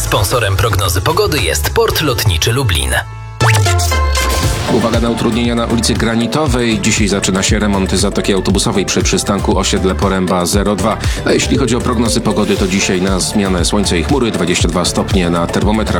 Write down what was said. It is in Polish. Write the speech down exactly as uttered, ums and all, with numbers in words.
Sponsorem prognozy pogody jest Port Lotniczy Lublin. Uwaga na utrudnienia na ulicy Granitowej. Dzisiaj zaczyna się remont zatoki autobusowej przy przystanku osiedle Poręba zero dwa. A jeśli chodzi o prognozy pogody, to dzisiaj na zmianę słońce i chmury, dwadzieścia dwa stopnie na termometrach.